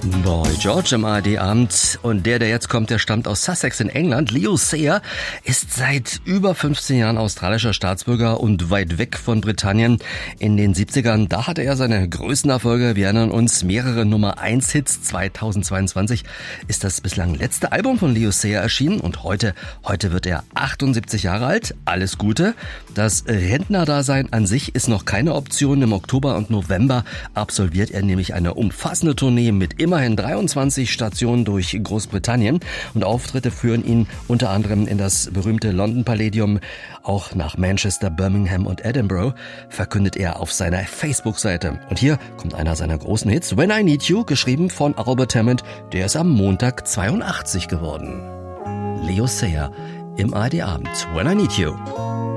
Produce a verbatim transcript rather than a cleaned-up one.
Boy George im A R D-Abend. Und der, der jetzt kommt, der stammt aus Sussex in England. Leo Sayer ist seit über fünfzehn Jahren australischer Staatsbürger und weit weg von Britannien. In den siebzigern, da hatte er seine größten Erfolge. Wir erinnern uns, mehrere Nummer eins Hits. zweitausendzweiundzwanzig ist das bislang letzte Album von Leo Sayer erschienen. Und heute, heute wird er achtundsiebzig Jahre alt. Alles Gute. Das Rentnerdasein an sich ist noch keine Option. Im Oktober und November absolviert er nämlich eine umfassende Tournee mit immerhin dreiundzwanzig Stationen durch Großbritannien. Und Auftritte führen ihn unter anderem in das berühmte London Palladium, auch nach Manchester, Birmingham und Edinburgh, verkündet er auf seiner Facebook-Seite. Und hier kommt einer seiner großen Hits, When I Need You, geschrieben von Albert Hammond. Der ist am Montag zweiundachtzig geworden. Leo Sayer im A R D-Abend, When I Need You.